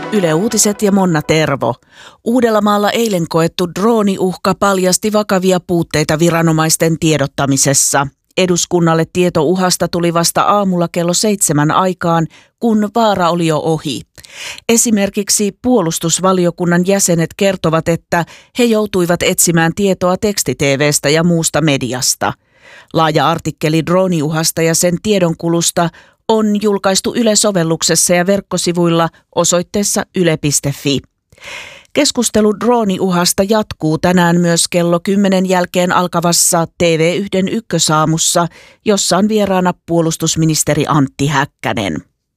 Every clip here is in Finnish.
Yle Uutiset ja Monna Tervo. Uudellamaalla eilen koettu drooniuhka paljasti vakavia puutteita viranomaisten tiedottamisessa. Eduskunnalle tieto uhasta tuli vasta aamulla kello 7 aikaan, kun vaara oli jo ohi. Esimerkiksi puolustusvaliokunnan jäsenet kertovat, että he joutuivat etsimään tietoa teksti-TV:stä ja muusta mediasta. Laaja artikkeli drooniuhasta ja sen tiedonkulusta on julkaistu Yle-sovelluksessa ja verkkosivuilla osoitteessa yle.fi. Keskustelu drooniuhasta jatkuu tänään myös kello 10 jälkeen alkavassa TV1 ykkösaamussa, jossa on vieraana puolustusministeri Antti Häkkänen.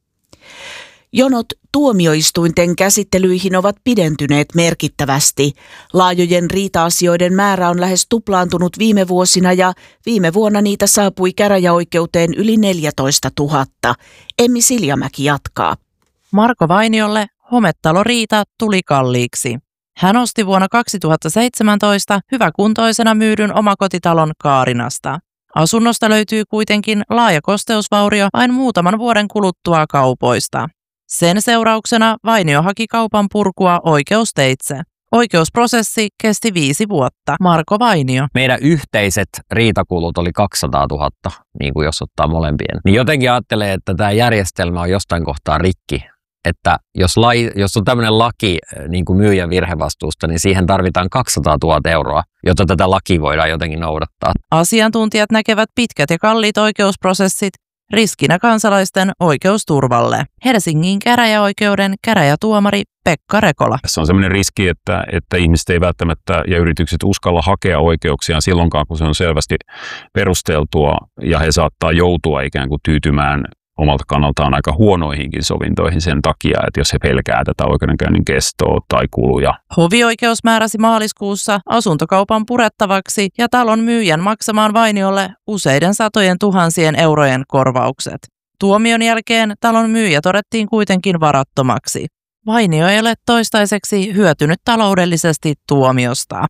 Jonot tuomioistuinten käsittelyihin ovat pidentyneet merkittävästi. Laajojen riita-asioiden määrä on lähes tuplaantunut viime vuosina ja viime vuonna niitä saapui käräjäoikeuteen yli 14 000. Emmi Siljamäki jatkaa. Marko Vainiolle hometaloriita tuli kalliiksi. Hän osti vuonna 2017 hyväkuntoisena myydyn omakotitalon Kaarinasta. Asunnosta löytyy kuitenkin laaja kosteusvaurio vain muutaman vuoden kuluttua kaupoista. Sen seurauksena Vainio haki kaupan purkua oikeusteitse. Oikeusprosessi kesti 5 vuotta. Marko Vainio. Meidän yhteiset riitakulut oli 200 000, niin kuin jos ottaa molempien. Niin jotenkin ajattelee, että tämä järjestelmä on jostain kohtaa rikki. Että jos on tämmöinen laki niin kuin myyjän virhevastuusta, niin siihen tarvitaan 200 000 euroa, jotta tätä lakia voidaan jotenkin noudattaa. Asiantuntijat näkevät pitkät ja kalliit oikeusprosessit riskinä kansalaisten oikeusturvalle. Helsingin käräjäoikeuden käräjätuomari Pekka Rekola. Se on sellainen riski, että ihmiset ei välttämättä ja yritykset uskalla hakea oikeuksiaan silloinkaan, kun se on selvästi perusteltua ja he saattaa joutua ikään kuin tyytymään omalta kannaltaan aika huonoihinkin sovintoihin sen takia, että jos he pelkää tätä oikeudenkäynnin kestoa tai kuluja. Hovioikeus määräsi maaliskuussa asuntokaupan purettavaksi ja talon myyjän maksamaan Vainiolle useiden satojen tuhansien eurojen korvaukset. Tuomion jälkeen talon myyjä todettiin kuitenkin varattomaksi. Vainio ei ole toistaiseksi hyötynyt taloudellisesti tuomiosta.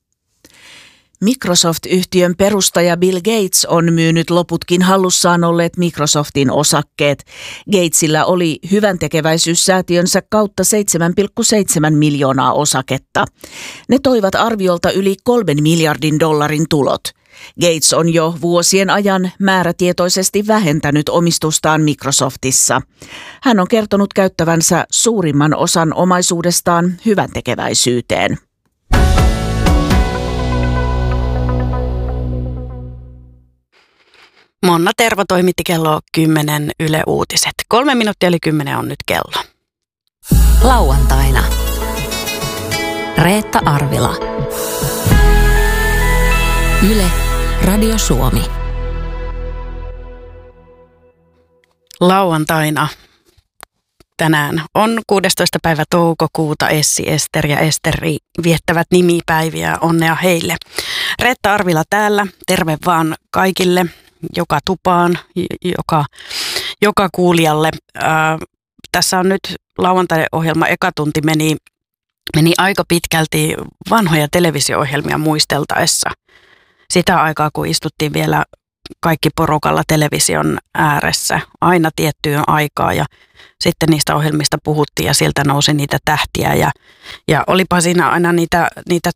Microsoft-yhtiön perustaja Bill Gates on myynyt loputkin hallussaan olleet Microsoftin osakkeet. Gatesillä oli hyväntekeväisyyssäätiönsä kautta 7,7 miljoonaa osaketta. Ne toivat arviolta yli 3 miljardin dollarin tulot. Gates on jo vuosien ajan määrätietoisesti vähentänyt omistustaan Microsoftissa. Hän on kertonut käyttävänsä suurimman osan omaisuudestaan hyväntekeväisyyteen. Monna Tervo toimitti kello 10 Yle Uutiset. 3 minuuttia yli 10 on nyt kello. Lauantaina. Reetta Arvila. Yle Radio Suomi. Lauantaina tänään on 16. päivä toukokuuta. Essi, Ester ja Esteri viettävät nimipäiviä. Onnea heille. Reetta Arvila täällä. Terve vaan kaikille. Joka tupaan, joka kuulijalle. Tässä on nyt lauantai-ohjelma eka tunti meni aika pitkälti vanhoja televisio-ohjelmia muisteltaessa. Sitä aikaa, kun istuttiin vielä kaikki porukalla television ääressä aina tiettyyn aikaa ja sitten niistä ohjelmista puhuttiin ja sieltä nousi niitä tähtiä ja olipa siinä aina niitä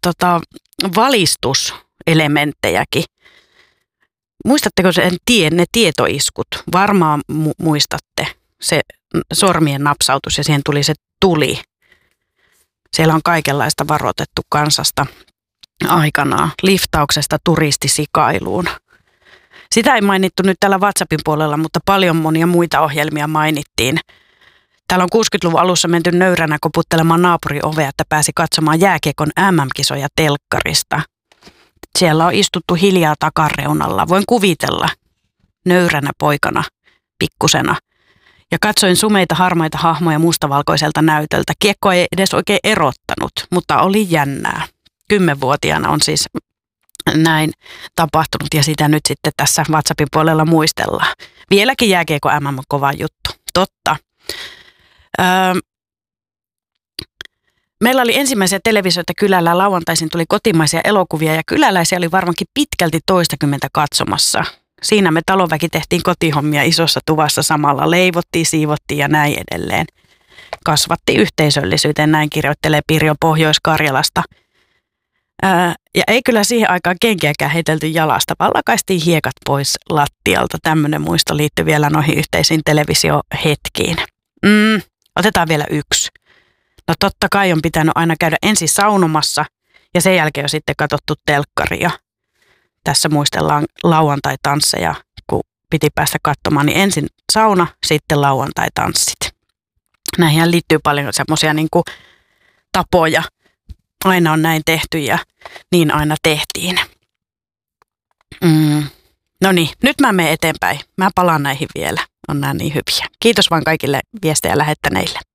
valistuselementtejäkin. Muistatteko ne tietoiskut? Varmaan muistatte. Se sormien napsautus ja siihen tuli se tuli. Siellä on kaikenlaista varoitettu kansasta aikanaan. Liftauksesta turistisikailuun. Sitä ei mainittu nyt täällä WhatsAppin puolella, mutta paljon monia muita ohjelmia mainittiin. Täällä on 60-luvun alussa menty nöyränä koputtelemaan naapuriovea, että pääsi katsomaan jääkiekon MM-kisoja telkkarista. Siellä on istuttu hiljaa takareunalla. Voin kuvitella nöyränä poikana, pikkusena. Ja katsoin sumeita harmaita hahmoja mustavalkoiselta näytöltä. Kiekko ei edes oikein erottanut, mutta oli jännää. 10-vuotiaana on siis näin tapahtunut ja sitä nyt sitten tässä WhatsAppin puolella muistellaan. Vieläkin jääkiekko MM on kova juttu. Totta. Meillä oli ensimmäisiä televisioita kylällä. Lauantaisin tuli kotimaisia elokuvia ja kyläläisiä oli varmaankin pitkälti 20 katsomassa. Siinä me talonväki tehtiin kotihommia isossa tuvassa samalla. Leivottiin, siivottiin ja näin edelleen. kasvatti yhteisöllisyyteen, näin kirjoittelee Pirjo Pohjois-Karjalasta. Ja ei kyllä siihen aikaan kenkiäkään heitelty jalasta, vaan lakaistiin hiekat pois lattialta. Tämmöinen muisto liittyy vielä noihin yhteisiin televisiohetkiin. Otetaan vielä yksi. No totta kai on pitänyt aina käydä ensin saunomassa ja sen jälkeen on sitten katsottu telkkaria. Tässä muistellaan lauantai-tansseja, kun piti päästä katsomaan, niin ensin sauna, sitten lauantai-tanssit. Näihin liittyy paljon semmoisia niin kuin tapoja. Aina on näin tehty ja niin aina tehtiin. No niin, nyt mä menen eteenpäin. Mä palaan näihin vielä. On nämä niin hyviä. Kiitos vaan kaikille viestejä lähettäneille.